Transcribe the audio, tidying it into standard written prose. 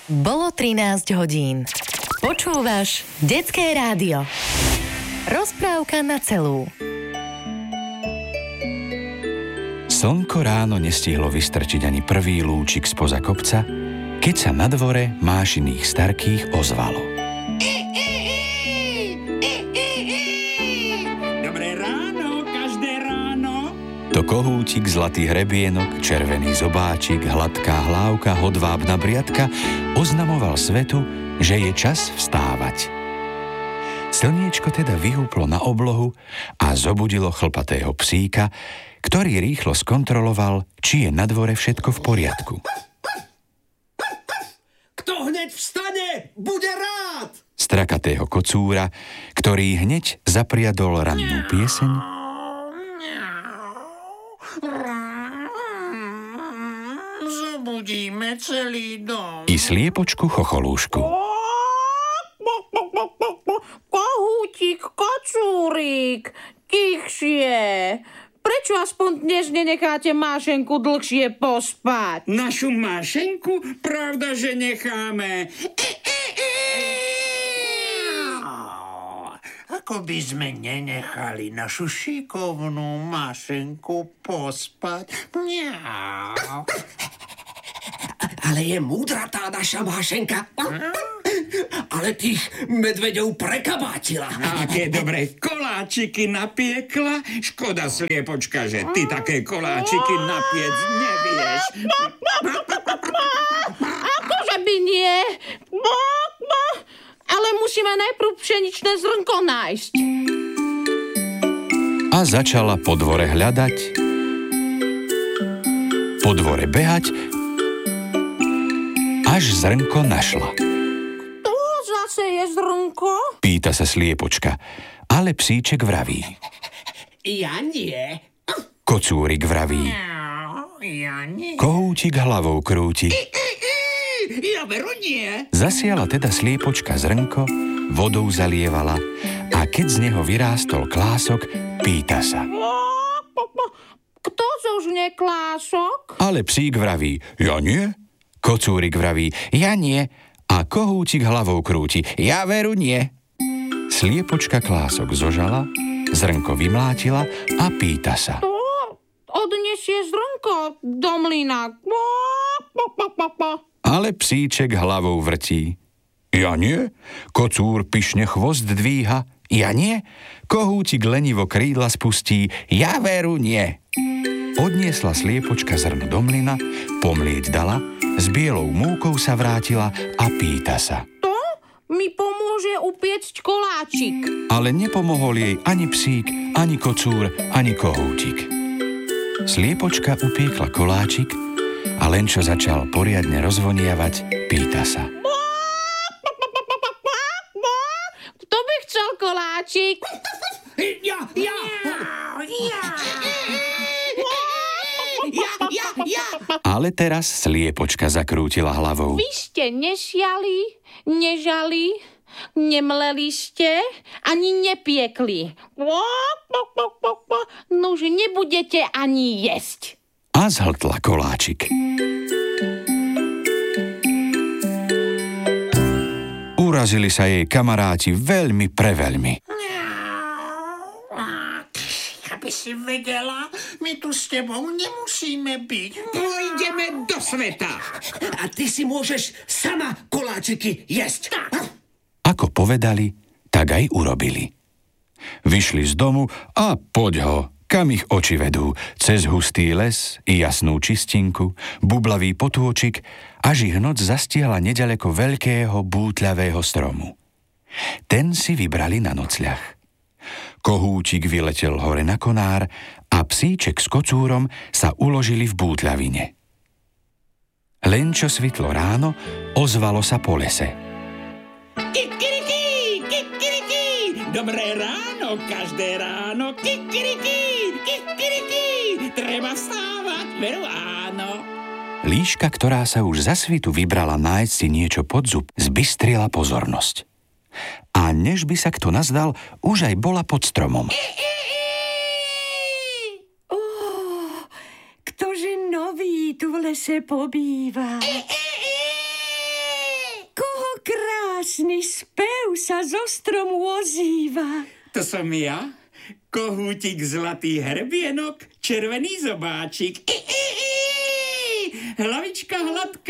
Bolo 13 hodín. Počúvaš Detské rádio. Rozprávka na celú. Slnko ráno nestihlo vystrčiť ani prvý lúčik spoza kopca, keď sa na dvore mášiných starkých ozvalo. Dobré ráno, každé ráno. To kohútik, zlatý hrebienok, červený zobáčik, hladká hlávka, hodvábna briadka oznamoval svetu, že je čas vstávať. Slniečko teda vyhúplo na oblohu a zobudilo chlpatého psíka, ktorý rýchlo skontroloval, či je na dvore všetko v poriadku. Kto hneď vstane, bude rád. Strakatého kocúra, ktorý hneď zapriadol rannú pieseň, Zobudíme celý dom. i sliepočku chocholúšku. Kohútik, kocúrik, tichšie. Prečo aspoň dnes nenecháte Mášenku dlhšie pospať? Našu Mášenku? Pravda, že necháme. Ako by sme nenechali našu šikovnú Mášenku pospať? Ale je múdra tá naša Mášenka. Ale tých medveďov prekabátila. Aké dobré koláčiky napiekla. Škoda, sliepočka, že ty také koláčiky napiec nevieš. Akože by nie? Ale musíme najprv pšeničné zrnko nájsť. A začala po dvore hľadať, po dvore behať, až zrnko našla. To zase je zrnko? Pýta sa sliepočka, ale psíček vraví. Ja nie. Kocúrik vraví. Ja nie. Kohútik hlavou krúti. Ja veru nie. Zasiala teda sliepočka zrnko, vodou zalievala a keď z neho vyrástol klások, pýta sa. Kto zožne klások? Ale psík vraví, ja nie. Kocúrik vraví, ja nie. A kohútik hlavou krúti, ja veru nie. Sliepočka klások zožala, zrnko vymlátila a pýta sa. To odnesie zrnko do mlyna. Ale psíček hlavou vrtí. Ja nie. Kocúr pyšne chvost dvíha. Ja nie. Kohútik lenivo krídla spustí. Ja veru nie. Odniesla sliepočka zrno do mlyna, pomlieť dala, s bielou múkou sa vrátila a pýta sa. To mi pomôže upiecť koláčik. Ale nepomohol jej ani psík, ani kocúr, ani kohútik. Sliepočka upiekla koláčik a len čo začal poriadne rozvoniavať, pýta sa. Kto by chcel koláčik? Ja. Ale teraz sliepočka zakrútila hlavou. Vy ste nesiali, nežali, nemleli ste, ani nepiekli. Nuž nebudete ani jesť. A zhltla koláčik. Urazili sa jej kamaráti veľmi preveľmi. Aby si vedela, my tu s tebou nemusíme byť. Pôjdeme do sveta. A ty si môžeš sama koláčiky jesť. Ako povedali, tak aj urobili. Vyšli z domu a poď ho, kam ich oči vedú, cez hustý les i jasnú čistinku, bublavý potôčik, až ich noc zastiahla neďaleko veľkého bútľavého stromu. Ten si vybrali na nocľah. Kohútik vyletel hore na konár a psíček s kocúrom sa uložili v bútľavine. Len čo svitlo ráno, ozvalo sa po lese. Kikiriki, kikiriki, dobré ráno, každé ráno, kikiriki, kikiriki, treba vstávať, veru áno. Líška, ktorá sa už za svitu vybrala nájsť si niečo pod zub, zbystrila pozornosť. A než by sa kto nazdal, už aj bola pod stromom. Ktože nový tu v lese pobýva? krásny spev sa zo stromu ozýva. To som ja, kohútik zlatý hrbienok, červený zobáčik. Hlavička hladká.